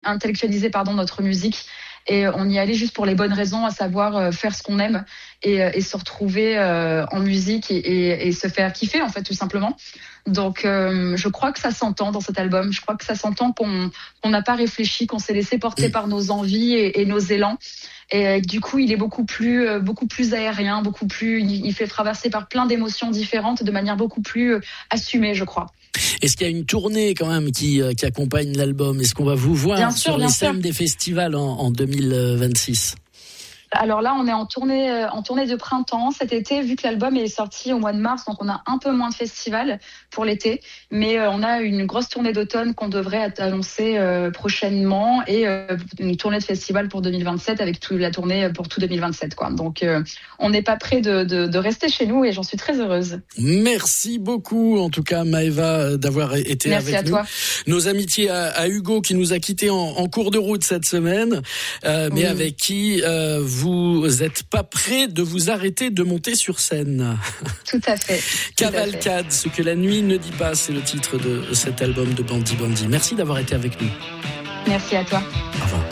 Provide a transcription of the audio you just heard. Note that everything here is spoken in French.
intellectualiser notre musique. Et on y allait juste pour les bonnes raisons, à savoir faire ce qu'on aime et se retrouver en musique et se faire kiffer, en fait, tout simplement. Donc, je crois que ça s'entend dans cet album. Je crois que ça s'entend qu'on n'a pas réfléchi, qu'on s'est laissé porter par nos envies et nos élans. Et du coup, il est beaucoup plus aérien, il fait traverser par plein d'émotions différentes de manière beaucoup plus assumée, je crois. Est-ce qu'il y a une tournée quand même qui accompagne l'album ? Est-ce qu'on va vous voir sur les scènes des festivals en 2026 ? Alors là, on est en tournée de printemps cet été, vu que l'album est sorti au mois de mars, donc on a un peu moins de festivals pour l'été, mais on a une grosse tournée d'automne qu'on devrait annoncer prochainement et une tournée de festival pour 2027 avec la tournée pour tout 2027, quoi. Donc on n'est pas prêt de rester chez nous et j'en suis très heureuse. Merci beaucoup, en tout cas, Maëva, d'avoir été Merci avec nous. Toi. Nos amitiés à Hugo qui nous a quittés en cours de route cette semaine, mais avec qui vous n'êtes pas prêt de vous arrêter de monter sur scène. Tout à fait. Cavalcade, ce que la nuit ne dit pas, c'est le titre de cet album de Bandy Bandy. Merci d'avoir été avec nous. Merci à toi. Au revoir.